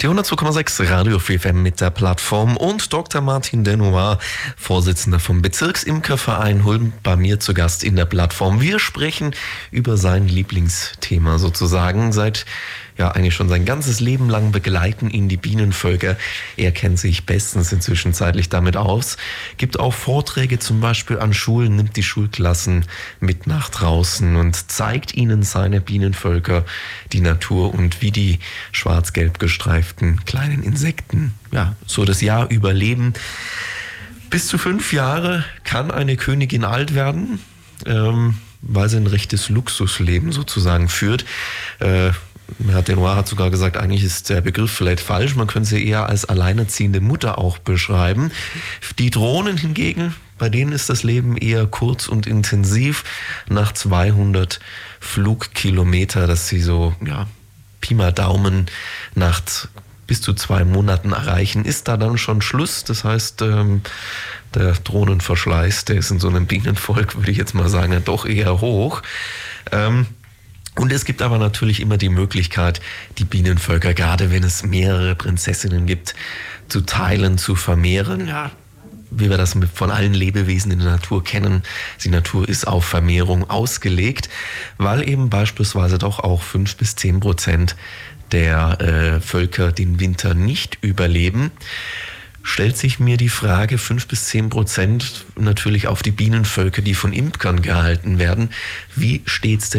Die 102,6 Radio Free FM mit der Plattform und Dr. Martin Denoir, Vorsitzender vom Bezirksimkerverein Hulm, bei mir zu Gast in der Plattform. Wir sprechen über sein Lieblingsthema sozusagen. Eigentlich schon sein ganzes Leben lang begleiten ihn die Bienenvölker. Er kennt sich bestens inzwischen zeitlich damit aus. Gibt auch Vorträge zum Beispiel an Schulen, nimmt die Schulklassen mit nach draußen und zeigt ihnen seine Bienenvölker, die Natur und wie die schwarz-gelb gestreiften kleinen Insekten so das Jahr überleben. Bis zu 5 Jahre kann eine Königin alt werden, weil sie ein rechtes Luxusleben sozusagen führt. Herr Denoir hat sogar gesagt, eigentlich ist der Begriff vielleicht falsch. Man könnte sie eher als alleinerziehende Mutter auch beschreiben. Die Drohnen hingegen, bei denen ist das Leben eher kurz und intensiv. Nach 200 Flugkilometer, dass sie so, Pi mal Daumen, nach bis zu 2 Monaten erreichen, ist da dann schon Schluss. Das heißt, der Drohnenverschleiß, der ist in so einem Bienenvolk, würde ich jetzt mal sagen, doch eher hoch. Und es gibt aber natürlich immer die Möglichkeit, die Bienenvölker, gerade wenn es mehrere Prinzessinnen gibt, zu teilen, zu vermehren. Ja, wie wir das von allen Lebewesen in der Natur kennen. Die Natur ist auf Vermehrung ausgelegt, weil eben beispielsweise doch auch 5-10% der Völker den Winter nicht überleben. Stellt sich mir die Frage, 5-10% natürlich auf die Bienenvölker, die von Imkern gehalten werden. Wie steht's denn